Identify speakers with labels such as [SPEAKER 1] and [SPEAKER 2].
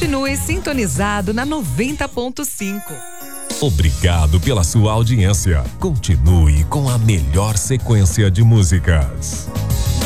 [SPEAKER 1] continue sintonizado na 90.5.
[SPEAKER 2] Obrigado pela sua audiência. Continue com a melhor sequência de músicas.